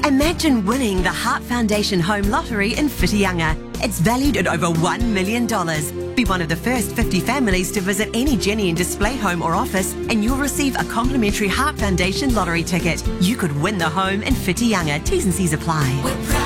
Imagine winning the Heart Foundation Home Lottery in Whitianga. It's valued at over $1 million. Be one of the first 50 families to visit any Jenny and Display home or office, and you'll receive a complimentary Heart Foundation lottery ticket. You could win the home in Whitianga. T's and C's apply.